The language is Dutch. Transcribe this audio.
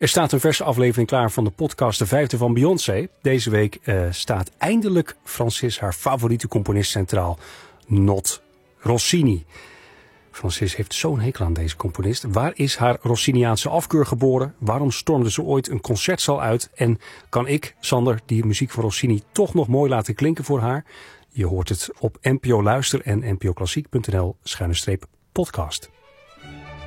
Er staat een verse aflevering klaar van de podcast De Vijfde van Beyoncé. Deze week staat eindelijk Francis haar favoriete componist centraal. Not Rossini. Francis heeft zo'n hekel aan deze componist. Waar is haar Rossiniaanse afkeur geboren? Waarom stormde ze ooit een concertzaal uit? En kan ik, Sander, die muziek van Rossini toch nog mooi laten klinken voor haar? Je hoort het op NPO Luister en npoklassiek.nl/podcast.